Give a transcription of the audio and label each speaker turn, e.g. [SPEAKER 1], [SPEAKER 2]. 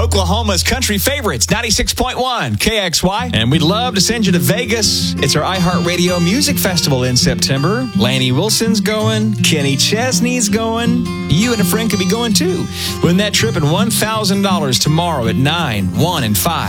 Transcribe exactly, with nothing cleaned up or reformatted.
[SPEAKER 1] Oklahoma's country favorites, ninety-six point one K X Y. And we'd love to send you to Vegas. It's our iHeartRadio Music Festival in September. Laney Wilson's going. Kenny Chesney's going. You and a friend could be going too. Win that trip and one thousand dollars tomorrow at nine, one, and five.